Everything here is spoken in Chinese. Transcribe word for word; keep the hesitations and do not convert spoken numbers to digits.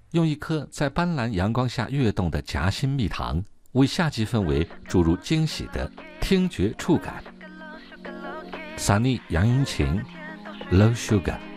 用一颗在斑斓阳光下跃动的夹心蜜糖，为夏季氛围注入惊喜的听觉触感。Sunny 杨云晴 Low Sugar。